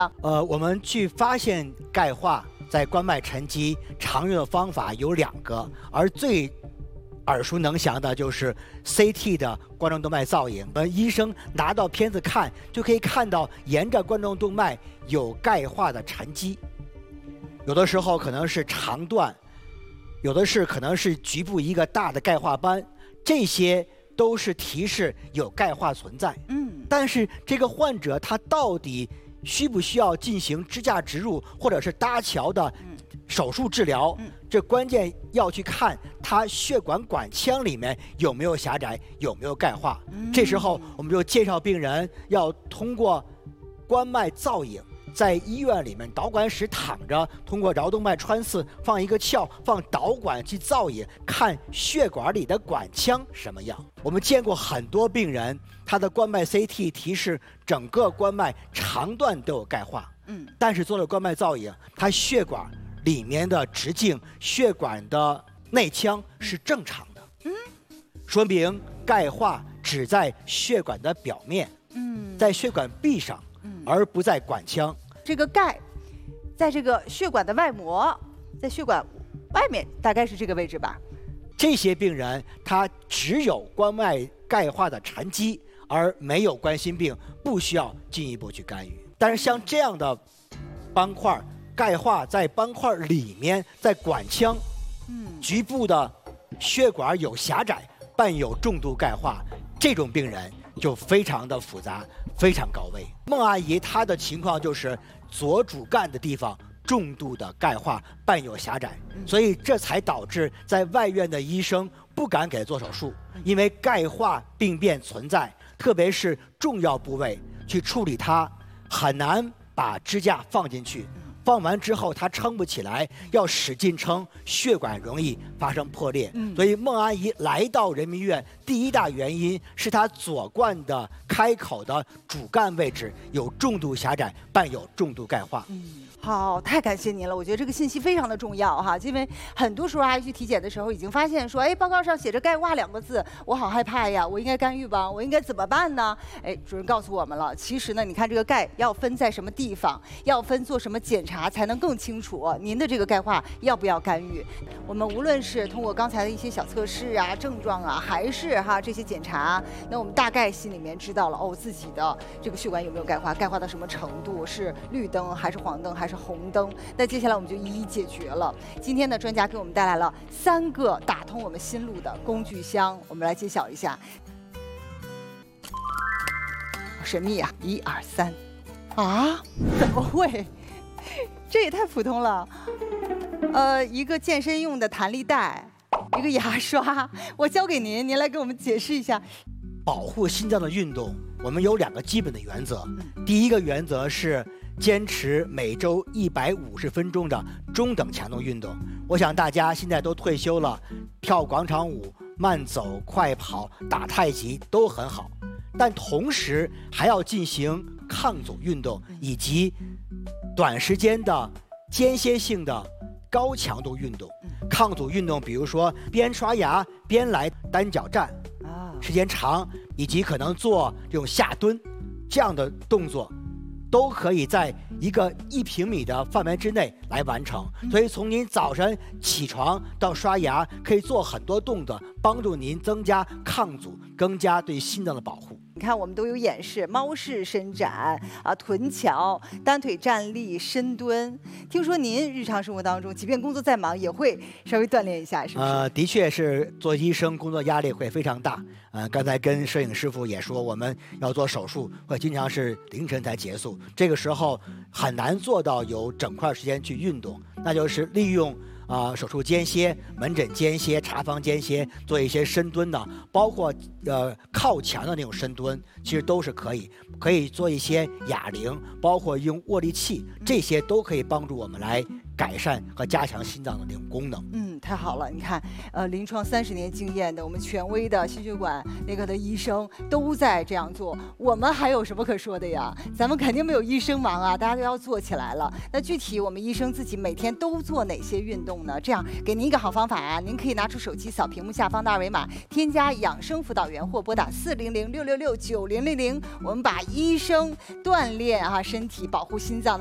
我们去发现钙化在冠脉沉积常用的方法有2个，而最耳熟能详的就是 CT 的冠状动脉造影。医生拿到片子看，就可以看到沿着冠状动脉有钙化的沉积，有的时候可能是肠段，有的可能是局部一个大的钙化斑，这些都是提示有钙化存在。但是这个患者他到底需不需要进行支架植入或者是搭桥的手术治疗？这关键要去看他血管管腔里面有没有狭窄，有没有钙化。这时候我们就介绍病人要通过冠脉造影，在医院里面导管室躺着，通过桡动脉穿刺放一个鞘，放导管去造影，看血管里的管腔什么样。我们见过很多病人，他的冠脉 CT 提示整个冠脉长段都有钙化，但是做了冠脉造影，他血管里面的直径、血管的内腔是正常的，说明钙化只在血管的表面，在血管壁上，而不在管腔。 这个钙，在这个血管的外膜，在血管外面，大概是这个位置吧。 这些病人他只有冠脉钙化的沉积，而没有冠心病，不需要进一步去干预。但是像这样的斑块，钙化在斑块里面，在管腔，局部的血管有狭窄，伴有重度钙化，这种病人就非常的复杂，非常高危。孟阿姨她的情况就是左主干的地方重度的钙化，伴有狭窄，所以这才导致在外院的医生不敢给她做手术，因为钙化病变存在，特别是重要部位去处理它，很难把支架放进去。放完之后，它撑不起来，要使劲撑，血管容易发生破裂。所以孟阿姨来到人民医院，第一大原因是她左冠的开口的主干位置有重度狭窄，伴有重度钙化。 好，太感谢您了！我觉得这个信息非常的重要哈，因为很多时候阿姨去体检的时候已经发现说，哎，报告上写着钙化2个字，我好害怕呀，我应该干预吧？我应该怎么办呢？哎，主任告诉我们了，其实呢，你看这个钙要分在什么地方，要分做什么检查才能更清楚您的这个钙化要不要干预。我们无论是通过刚才的一些小测试啊、症状啊，还是这些检查，那我们大概心里面知道了哦，自己的这个血管有没有钙化，钙化到什么程度，是绿灯还是黄灯还是红灯？那接下来我们就一一解决了。今天呢，专家给我们带来了3个打通我们心路的工具箱，我们来揭晓一下。好神秘呀！1、2、3，啊？怎么会？这也太普通了。一个健身用的弹力带，一个牙刷，我交给您，您来给我们解释一下。 保护心脏的运动，我们有2个基本的原则。第一个原则是坚持每周150分钟的中等强度运动。我想大家现在都退休了，跳广场舞、慢走、快跑、打太极都很好，但同时还要进行抗阻运动以及短时间的间歇性的高强度运动。抗阻运动，比如说边刷牙边来单脚站，时间长，以及可能做这种下蹲这样的动作，都可以在一个1平米的范围之内来完成。所以从您早晨起床到刷牙，可以做很多动作，帮助您增加抗阻，增加对心脏的保护。 你看，我们都有演示猫式伸展臀桥、单腿站立、深蹲。听说您日常生活当中，即便工作再忙，也会稍微锻炼一下，是不是？ 的确是做医生工作压力会非常大。刚才跟摄影师傅也说，我们要做手术，会经常是凌晨才结束，这个时候很难做到有整块时间去运动，那就是利用手术间歇、门诊间歇、查房间歇，做一些深蹲的，包括靠墙的那种深蹲，其实都是可以做一些哑铃，包括用握力器，这些都可以帮助我们来改善和加强心脏的那种功能。 太好了！你看，临床30年经验的我们权威的心血管内科的医生都在这样做，我们还有什么可说的呀？咱们肯定没有医生忙啊，大家都要做起来了。那具体我们医生自己每天都做哪些运动呢？这样给您一个好方法啊，您可以拿出手机扫屏幕下方的2维码，添加养生辅导员或拨打400-666-9000，我们把医生锻炼身体、保护心脏。